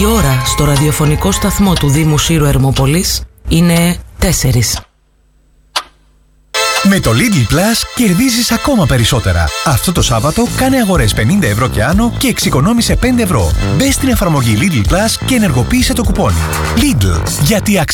Η ώρα στο ραδιοφωνικό σταθμό του Δήμου Σύρου Ερμόπολης είναι 4. Με το Lidl Plus κερδίζεις ακόμα περισσότερα. Αυτό το Σάββατο κάνε αγορές 50 ευρώ και άνω και εξοικονόμησε 5 ευρώ. Μπες στην εφαρμογή Lidl Plus και ενεργοποίησε το κουπόνι. Lidl, γιατί